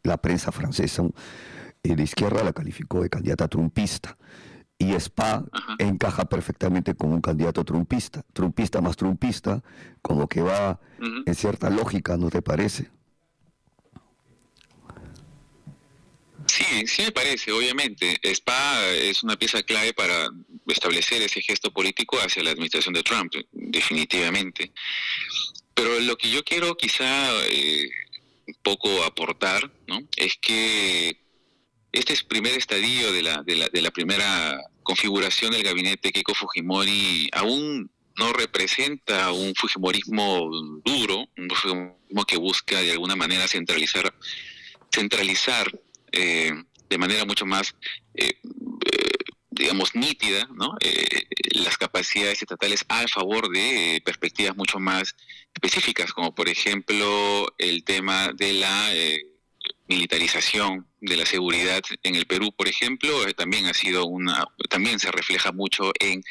la prensa francesa de izquierda la calificó de candidata trumpista. Y Spa encaja perfectamente con un candidato trumpista más trumpista, como que va en cierta lógica, ¿no te parece? Sí, sí me parece, obviamente. Spa es una pieza clave para establecer ese gesto político hacia la administración de Trump, definitivamente. Pero lo que yo quiero quizá un poco aportar, ¿no?, es que este es primer estadio de la primera configuración del gabinete Keiko Fujimori aún no representa un fujimorismo duro, un fujimorismo que busca de alguna manera centralizar de manera mucho más, digamos, nítida, ¿no?, las capacidades estatales a favor de perspectivas mucho más específicas, como por ejemplo el tema de la militarización de la seguridad en el Perú, por ejemplo, también se refleja mucho en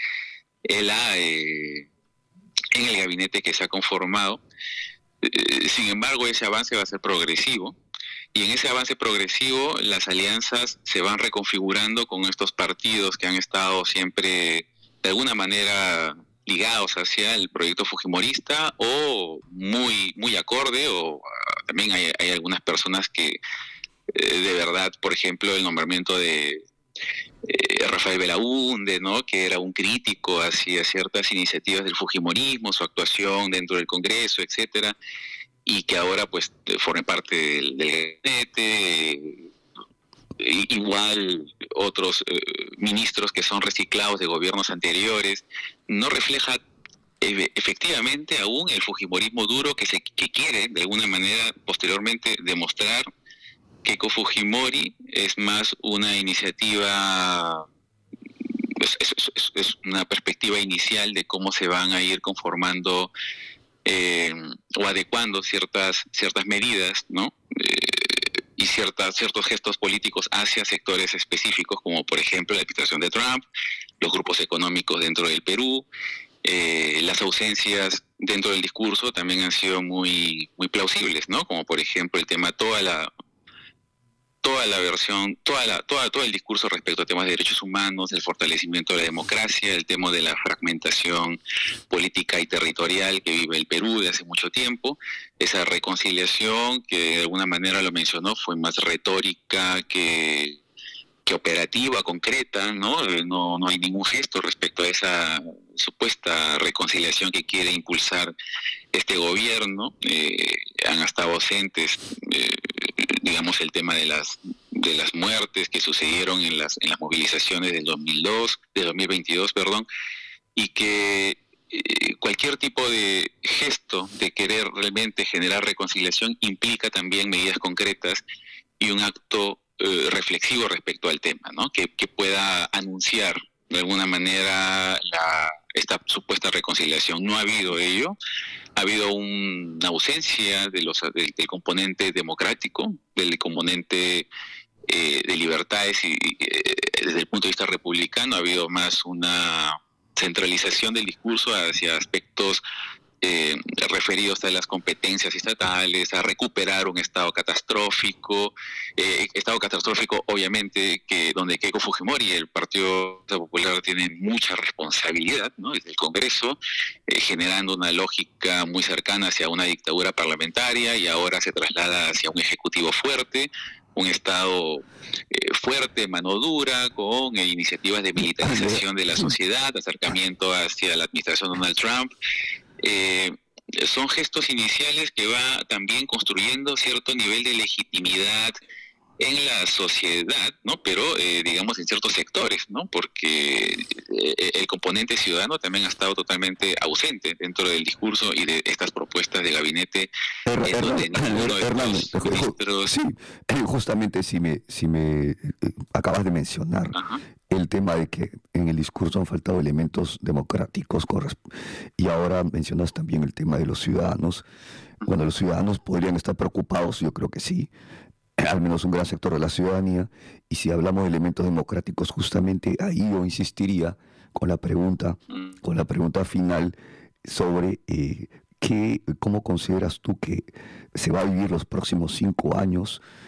el gabinete que se ha conformado. Sin embargo, ese avance va a ser progresivo, y en ese avance progresivo las alianzas se van reconfigurando con estos partidos que han estado siempre de alguna manera ligados hacia el proyecto fujimorista o muy acorde, o también hay algunas personas que de verdad, por ejemplo, el nombramiento de Rafael Belaúnde, ¿no?, que era un crítico hacia ciertas iniciativas del fujimorismo, su actuación dentro del Congreso, etcétera, y que ahora pues forme parte del gabinete. Igual otros ministros que son reciclados de gobiernos anteriores, no refleja efectivamente aún el fujimorismo duro que quiere de alguna manera posteriormente demostrar. Keiko Fujimori es más una iniciativa, es una perspectiva inicial de cómo se van a ir conformando o adecuando ciertas medidas, ¿no?, y ciertos gestos políticos hacia sectores específicos, como por ejemplo la administración de Trump, los grupos económicos dentro del Perú. Las ausencias dentro del discurso también han sido muy plausibles, ¿no?, como por ejemplo el tema, todo el discurso respecto a temas de derechos humanos, el fortalecimiento de la democracia, el tema de la fragmentación política y territorial que vive el Perú de hace mucho tiempo. Esa reconciliación, que de alguna manera lo mencionó, fue más retórica que operativa, concreta, ¿no? No hay ningún gesto respecto a esa supuesta reconciliación que quiere impulsar este gobierno. Han estado ausentes, digamos, el tema de las muertes que sucedieron en las movilizaciones del 2022, y que cualquier tipo de gesto de querer realmente generar reconciliación implica también medidas concretas y un acto reflexivo respecto al tema, ¿no?, que pueda anunciar de alguna manera esta supuesta reconciliación. No ha habido ello. Ha habido una ausencia del componente democrático, del componente de libertades, y desde el punto de vista republicano ha habido más una centralización del discurso hacia aspectos referidos a las competencias estatales, a recuperar un estado catastrófico obviamente que donde Keiko Fujimori y el Partido Popular tienen mucha responsabilidad, ¿no?, desde el Congreso, generando una lógica muy cercana hacia una dictadura parlamentaria, y ahora se traslada hacia un ejecutivo fuerte, un Estado fuerte, mano dura, con iniciativas de militarización de la sociedad, acercamiento hacia la administración de Donald Trump. Son gestos iniciales que va también construyendo cierto nivel de legitimidad en la sociedad, ¿no?, pero digamos en ciertos sectores, ¿no?, porque el componente ciudadano también ha estado totalmente ausente dentro del discurso y de estas propuestas de gabinete, donde ninguno de estos ministros... Sí, justamente si me acabas de mencionar el tema de que en el discurso han faltado elementos democráticos, y ahora mencionas también el tema de los ciudadanos. Bueno, los ciudadanos podrían estar preocupados, yo creo que sí, al menos un gran sector de la ciudadanía, y si hablamos de elementos democráticos, justamente ahí yo insistiría con la pregunta final sobre ¿cómo consideras tú que se va a vivir los próximos 5 años